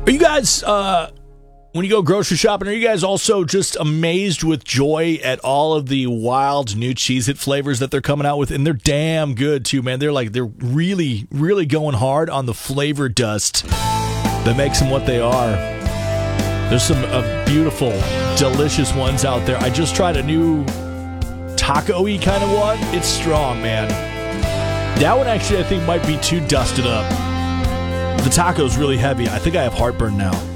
Are you guys, when you go grocery shopping, are you guys also just amazed with joy at all of the wild new Cheez-It flavors that they're coming out with? And they're damn good, too, man. They're really, really going hard on the flavor dust that makes them what they are. There's some beautiful, delicious ones out there. I just tried a new taco-y kind of one. It's strong, man. That one actually I think might be too dusted up. The taco's really heavy. I think I have heartburn now.